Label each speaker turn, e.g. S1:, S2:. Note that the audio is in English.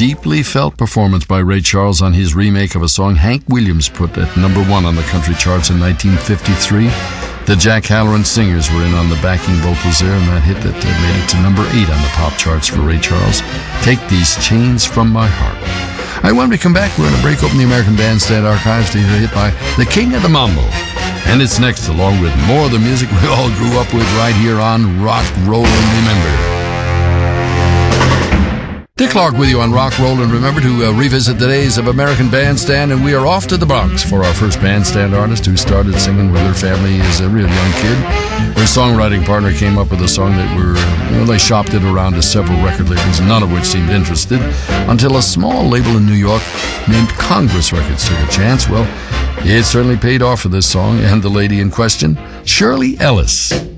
S1: deeply felt performance by Ray Charles on his remake of a song Hank Williams put at number 1 on the country charts in 1953. The Jack Halloran Singers were in on the backing vocals there, and that hit that made it to number 8 on the pop charts for Ray Charles. Take These Chains From My Heart. When we come back, we're going to break open the American Bandstand archives to hear a hit by the King of the Mambo. And it's next, along with more of the music we all grew up with right here on Rock, Roll, and Remember. Dick Clark with you on Rock, Roll, and Remember to revisit the days of American Bandstand, and we are off to the Bronx for our first bandstand artist who started singing with her family as a real young kid. Her songwriting partner came up with a song that they shopped it around to several record labels, none of which seemed interested, until a small label in New York named Congress Records took a chance. Well, it certainly paid off for this song and the lady in question, Shirley Ellis.